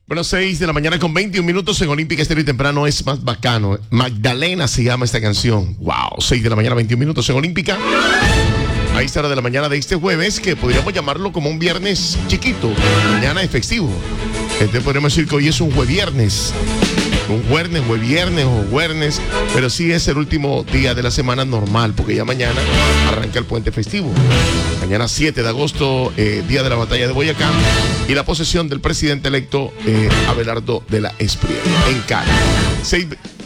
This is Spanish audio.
Bueno, 6 de la mañana con 21 minutos en Olímpica Estéreo y Temprano es más bacano. Magdalena se llama esta canción. Wow, 6 de la mañana, 21 minutos en Olímpica. A esta hora de la mañana de este jueves, que podríamos llamarlo como un viernes chiquito. Mañana es festivo. Podríamos decir que hoy es un jueviernes. Un jueviernes o jueves, pero sí es el último día de la semana normal, porque ya mañana arranca el puente festivo. Mañana 7 de agosto, día de la batalla de Boyacá y la posesión del presidente electo Abelardo de la Espriella en Cali.